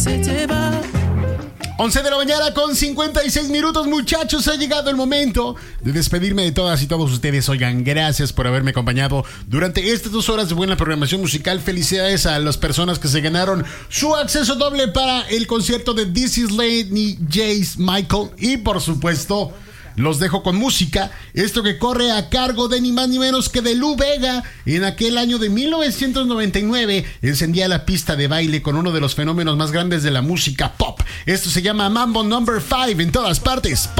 11 de la mañana con 56 minutos, muchachos. Ha llegado el momento de despedirme de todas y todos ustedes. Oigan, gracias por haberme acompañado durante estas 2 horas de buena programación musical. Felicidades a las personas que se ganaron su acceso doble para el concierto de This Is Lady Jace Michael. Y por supuesto, los dejo con música. Esto que corre a cargo de ni más ni menos que de Lou Bega. En aquel año de 1999 encendía la pista de baile con uno de los fenómenos más grandes de la música pop. Esto se llama Mambo Number 5 en todas partes.